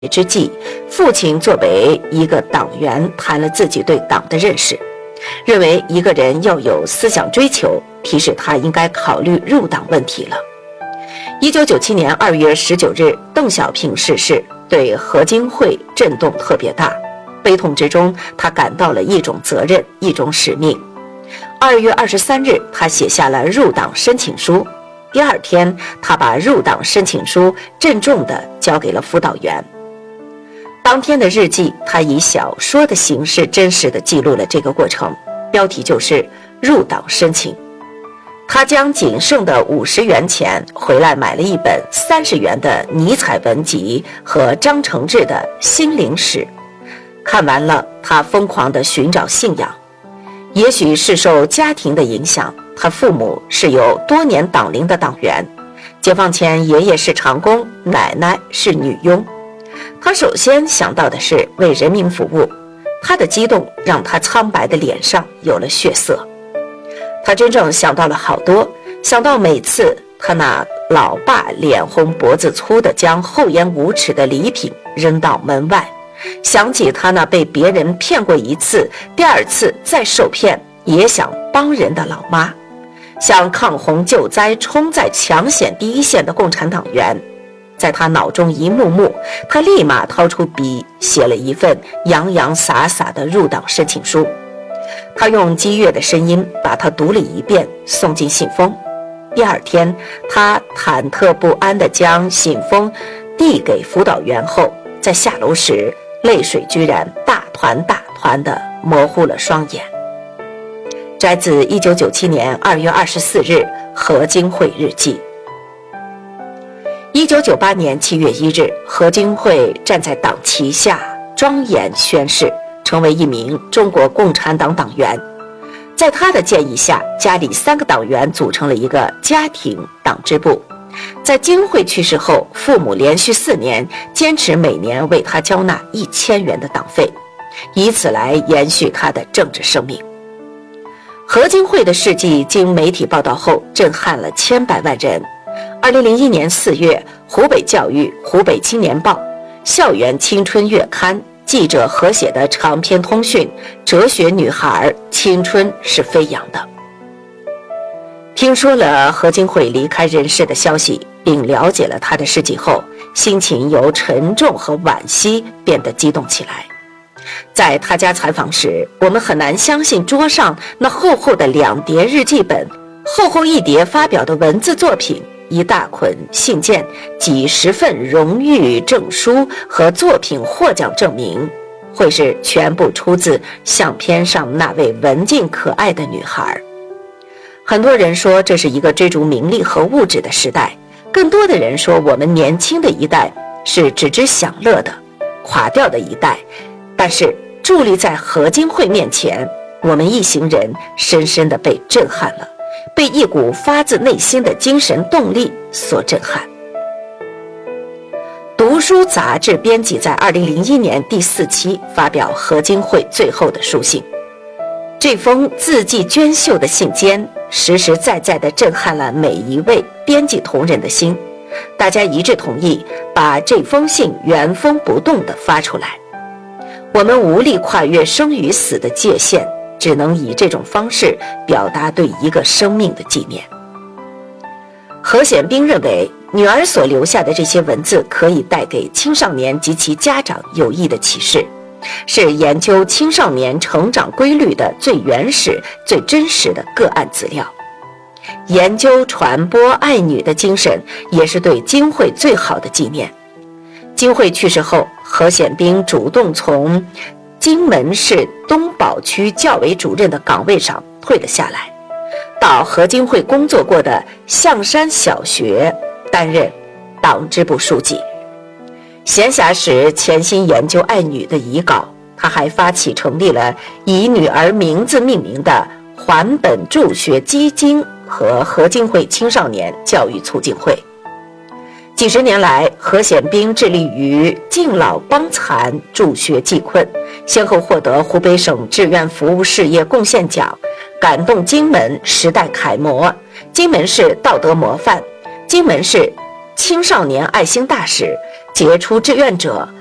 之际，父亲作为一个党员谈了自己对党的认识，认为一个人要有思想追求，提示他应该考虑入党问题了。1997年2月19日，邓小平逝世，对何经惠震动特别大。悲痛之中，他感到了一种责任，一种使命。2月23日，他写下了入党申请书。第二天，他把入党申请书郑重地交给了辅导员。当天的日记，他以小说的形式真实地记录了这个过程，标题就是入党申请。他将仅剩的50元钱回来买了一本30元的尼采文集和张承志的心灵史，看完了，他疯狂地寻找信仰。也许是受家庭的影响，他父母是有多年党龄的党员，解放前爷爷是长工，奶奶是女佣。他首先想到的是为人民服务，他的激动让他苍白的脸上有了血色。他真正想到了好多，想到每次他那老爸脸红脖子粗的将厚颜无耻的礼品扔到门外，想起他那被别人骗过一次，第二次再受骗也想帮人的老妈，想抗洪救灾冲在抢险第一线的共产党员。在他脑中一幕幕，他立马掏出笔写了一份洋洋洒洒的入党申请书。他用激越的声音把它读了一遍，送进信封。第二天，他忐忑不安地将信封递给辅导员后，在下楼时泪水居然大团大团地模糊了双眼。摘自1997年2月24日何经惠日记。1998年7月1日，何经惠站在党旗下庄严宣誓，成为一名中国共产党党员。在他的建议下，家里3个党员组成了一个家庭党支部。在经惠去世后，父母连续4年坚持每年为他交纳1000元的党费，以此来延续他的政治生命。何经惠的事迹经媒体报道后，震撼了千百万人。2001年4月，湖北教育、湖北青年报、校园青春月刊记者合写的长篇通讯《哲学女孩，青春是飞扬的》。听说了何经惠离开人世的消息，并了解了他的事迹后，心情由沉重和惋惜变得激动起来。在他家采访时，我们很难相信桌上那厚厚的2叠日记本，厚厚一叠发表的文字作品，一大捆信件，几十份荣誉证书和作品获奖证明，会是全部出自相片上那位文静可爱的女孩。很多人说这是一个追逐名利和物质的时代，更多的人说我们年轻的一代是只知享乐的垮掉的一代。但是伫立在何经惠面前，我们一行人深深地被震撼了，被一股发自内心的精神动力所震撼。读书杂志编辑在2001年第4期发表何经惠最后的书信，这封字迹娟秀的信笺实实在在地震撼了每一位编辑同仁的心，大家一致同意把这封信原封不动地发出来。我们无力跨越生与死的界限，只能以这种方式表达对一个生命的纪念。何显兵认为，女儿所留下的这些文字可以带给青少年及其家长有益的启示，是研究青少年成长规律的最原始、最真实的个案资料。研究传播爱女的精神，也是对经惠最好的纪念。经惠去世后，何显兵主动从荆门市东宝区教委主任的岗位上退了下来，到何经惠工作过的象山小学担任党支部书记。闲暇时潜心研究爱女的遗稿，他还发起成立了以女儿名字命名的还本助学基金和何经惠青少年教育促进会。几十年来，何显兵致力于敬老帮残助学济困，先后获得湖北省志愿服务事业贡献奖、感动荆门时代楷模、荆门市道德模范、荆门市青少年爱心大使、杰出志愿者、